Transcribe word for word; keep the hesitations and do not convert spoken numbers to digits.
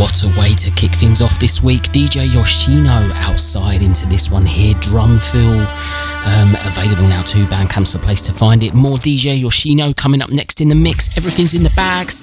What a way to kick things off this week. D J Yoshino outside into this one here, Drumfill. Um, available now too, Bandcamp's the place to find it. More D J Yoshino coming up next in the mix. Everything's in the bag.